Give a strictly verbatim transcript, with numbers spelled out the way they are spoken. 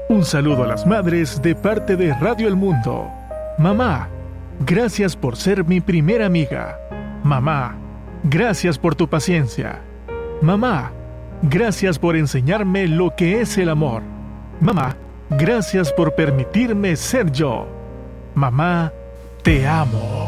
Un saludo a las madres de parte de Radio El Mundo. Mamá, gracias por ser mi primera amiga. Mamá, gracias por tu paciencia. Mamá, gracias por enseñarme lo que es el amor. Mamá, gracias por permitirme ser yo. Mamá, te amo.